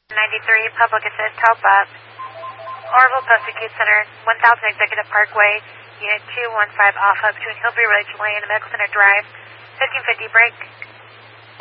93, Public Assist, help up. Orville Post Acute Center, 1000 Executive Parkway, Unit 215 Alpha between Hillview Ridge Lane and Medical Center Drive, 1550 break.